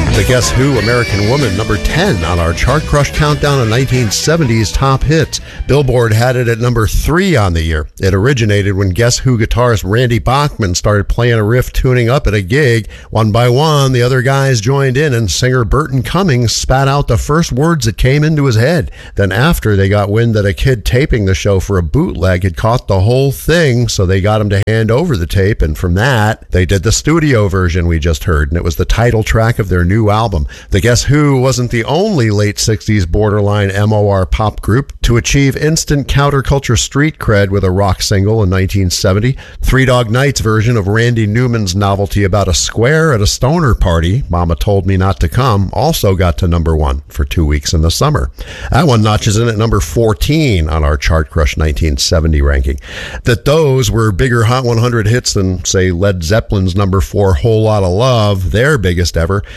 The Guess Who American Woman, number 10 on our Chart Crush countdown of 1970s top hits. Billboard had it at number 3 on the year. It originated when Guess Who guitarist Randy Bachman started playing a riff tuning up at a gig. One by one, the other guys joined in, and singer Burton Cummings spat out the first words that came into his head. Then after they got wind that a kid taping the show for a bootleg had caught the whole thing, so they got him to hand over the tape, and from that, they did the studio version we just heard, and it was the title track of their new album. The Guess Who wasn't the only late 60s borderline MOR pop group to achieve instant counterculture street cred with a rock single in 1970. Three Dog Night's version of Randy Newman's novelty about a square at a stoner party, Mama Told Me Not to Come, also got to number 1 for 2 weeks in the summer. That one notches in at number 14 on our Chart Crush 1970 ranking. That those were bigger Hot 100 hits than, say, Led Zeppelin's number 4 Whole Lotta Love, their biggest ever,